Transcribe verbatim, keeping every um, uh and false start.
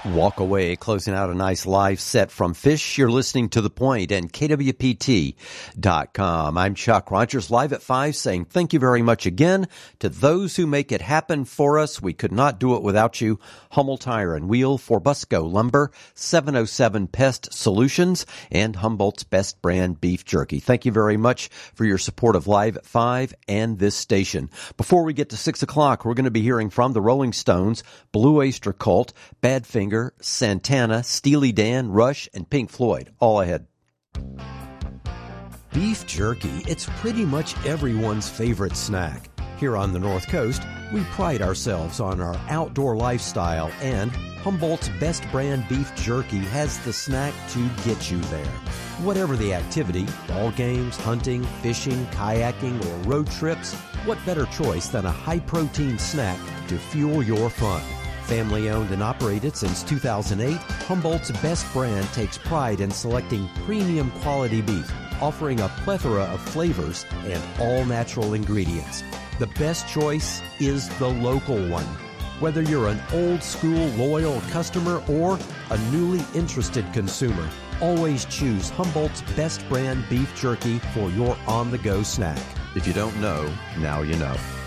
Walk away, closing out a nice live set from Fish. You're listening to The Point and K W P T dot com. I'm Chuck Rogers, live at five, saying thank you very much again to those who make it happen for us. We could not do it without you. Hummel Tire and Wheel, Forbusco Lumber, seven oh seven Pest Solutions, and Humboldt's Best Brand Beef Jerky. Thank you very much for your support of Live at five and this station. Before we get to six o'clock, we're going to be hearing from the Rolling Stones, Blue Oyster Cult, Badfinger, Santana, Steely Dan, Rush, and Pink Floyd. All ahead. Beef jerky, it's pretty much everyone's favorite snack. Here on the North Coast, we pride ourselves on our outdoor lifestyle, and Humboldt's Best Brand Beef Jerky has the snack to get you there. Whatever the activity, ball games, hunting, fishing, kayaking, or road trips, what better choice than a high-protein snack to fuel your fun? Family owned and operated since two thousand eight, Humboldt's Best Brand takes pride in selecting premium quality beef, offering a plethora of flavors and all natural ingredients. The best choice is the local one. Whether you're an old school loyal customer or a newly interested consumer, always choose Humboldt's Best Brand Beef Jerky for your on-the-go snack. If you don't know, now you know.